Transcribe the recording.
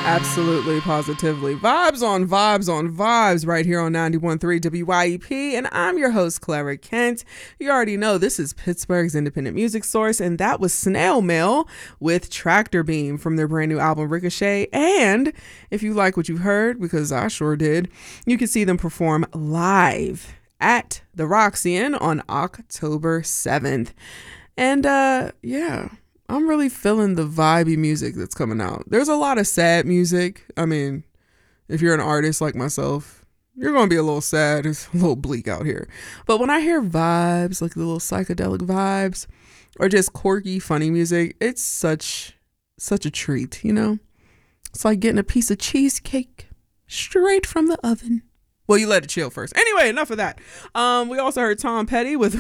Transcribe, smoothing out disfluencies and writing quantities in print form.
Absolutely, positively. Vibes on vibes on vibes right here on 91.3 WYEP. And I'm your host, Clara Kent. You already know this is Pittsburgh's independent music source. And that was Snail Mail with Tractor Beam from their brand new album, Ricochet. And if you like what you've heard, because I sure did, you can see them perform live at the Roxy-In on October 7th. And yeah, I'm really feeling the vibey music that's coming out. There's a lot of sad music. I mean, if you're an artist like myself, you're going to be a little sad. It's a little bleak out here. But when I hear vibes, like the little psychedelic vibes, or just quirky, funny music, it's such a treat, you know? It's like getting a piece of cheesecake straight from the oven. Well, you let it chill first. Anyway, enough of that. We also heard Tom Petty with